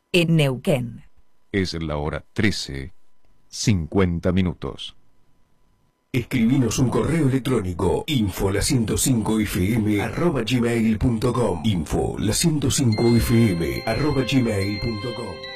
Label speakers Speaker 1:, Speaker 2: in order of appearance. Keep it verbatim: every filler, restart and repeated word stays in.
Speaker 1: en Neuquén.
Speaker 2: Es la hora trece, cincuenta minutos.
Speaker 3: Escribinos un correo electrónico info la ciento cinco f m arroba gmail punto com info la ciento cinco f m arroba gmail punto com.